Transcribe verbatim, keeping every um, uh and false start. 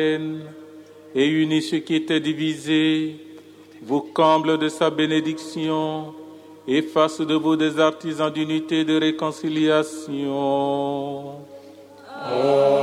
et unit ce qui était divisé, vous comble de sa bénédiction et fasse de vous des artisans d'unité et de réconciliation. Amen.